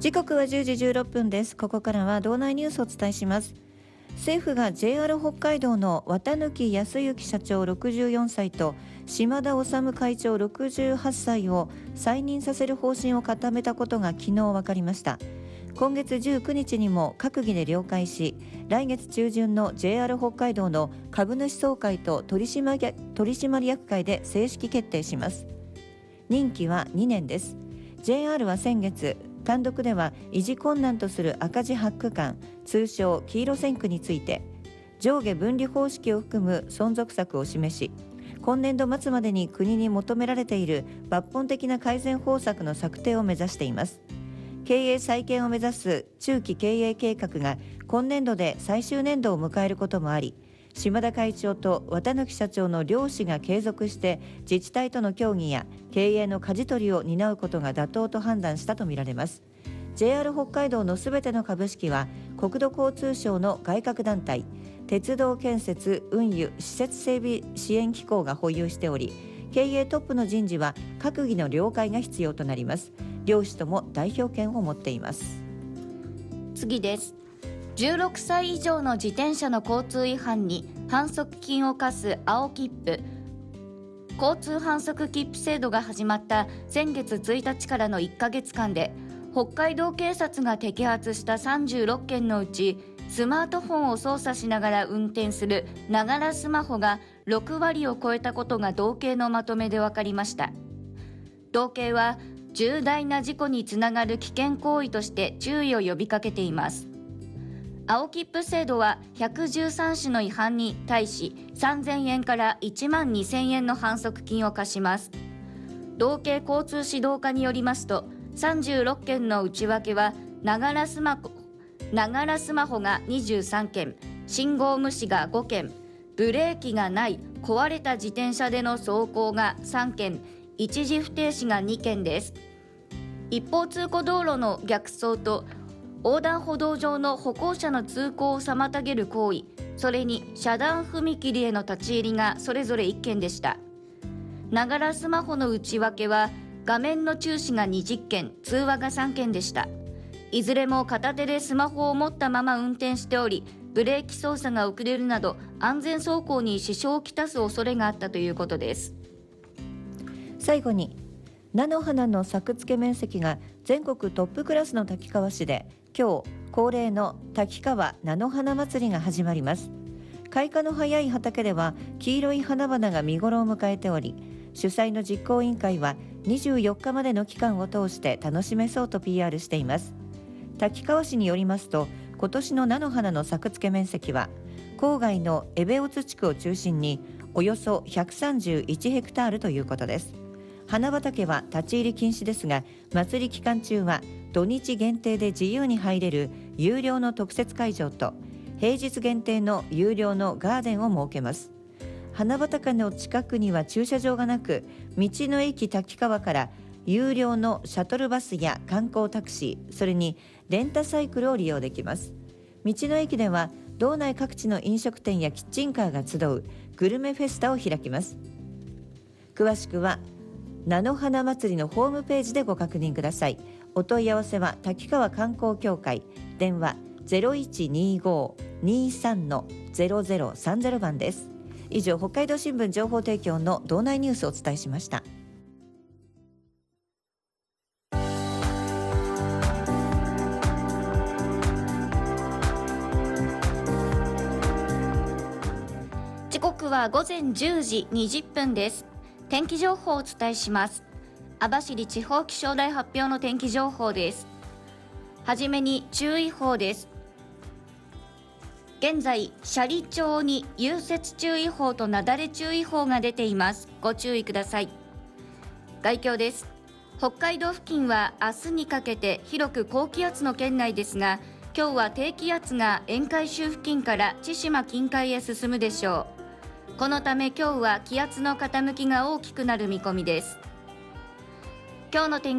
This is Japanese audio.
時刻は10時16分です。ここからは道内ニュースをお伝えします。政府が JR 北海道の綿貫康之社長64歳と島田修会長68歳を再任させる方針を固めたことが昨日分かりました。今月19日にも閣議で了解し、来月中旬の JR 北海道の株主総会と取締役会で正式決定します。任期は2年です。 JR は先月単独では維持困難とする赤字8区間、通称黄色線区について上下分離方式を含む存続策を示し、今年度末までに国に求められている抜本的な改善方策の策定を目指しています。経営再建を目指す中期経営計画が今年度で最終年度を迎えることもあり、島田会長と綿貫社長の両氏が継続して自治体との協議や経営の舵取りを担うことが妥当と判断したとみられます。 JR 北海道のすべての株式は国土交通省の外郭団体鉄道建設運輸施設整備支援機構が保有しており、経営トップの人事は閣議の了解が必要となります。両氏とも代表権を持っています。 次です。16歳以上の自転車の交通違反に反則金を課す青切符、交通反則切符制度が始まった先月1日からの1ヶ月間で、北海道警察が摘発した36件のうち、スマートフォンを操作しながら運転するながらスマホが6割を超えたことが道警のまとめで分かりました。道警は重大な事故につながる危険行為として注意を呼びかけています。青切符制度は113種の違反に対し3000円から1万2000円の反則金を課します。道警交通指導課によりますと、36件の内訳はながらスマホが23件、信号無視が5件、ブレーキがない壊れた自転車での走行が3件、一時不停止が2件です。一方通行道路の逆走と横断歩道上の歩行者の通行を妨げる行為、それに遮断踏切への立ち入りがそれぞれ1件でした。ながらスマホの内訳は画面の注視が20件、通話が3件でした。いずれも片手でスマホを持ったまま運転しており、ブレーキ操作が遅れるなど安全走行に支障をきたす恐れがあったということです。 最後に、菜の花の作付け面積が全国トップクラスの滝川市で、今日恒例の滝川菜の花祭りが始まります。開花の早い畑では黄色い花々が見頃を迎えており、主催の実行委員会は24日までの期間を通して楽しめそうと PR しています。滝川市によりますと、今年の菜の花の作付け面積は郊外の江部津地区を中心におよそ131ヘクタールということです。花畑は立ち入り禁止ですが、祭り期間中は土日限定で自由に入れる有料の特設会場と平日限定の有料のガーデンを設けます。花畑の近くには駐車場がなく、道の駅滝川から有料のシャトルバスや観光タクシー、それにレンタサイクルを利用できます。道の駅では道内各地の飲食店やキッチンカーが集うグルメフェスタを開きます。詳しくは菜の花祭りのホームページでご確認ください。お問い合わせは滝川観光協会、電話 0125-23-0030 番です。以上、北海道新聞情報提供の道内ニュースをお伝えしました。 時刻は午前10時20分です。天気情報をお伝えします。網走地方気象台発表の天気情報です。はじめに注意報です。現在、斜里町に融雪注意報と雪崩注意報が出ています。ご注意ください。概況です。北海道付近は明日にかけて広く高気圧の圏内ですが、今日は低気圧が沿海州付近から千島近海へ進むでしょう。このため今日は気圧の傾きが大きくなる見込みです。今日の天気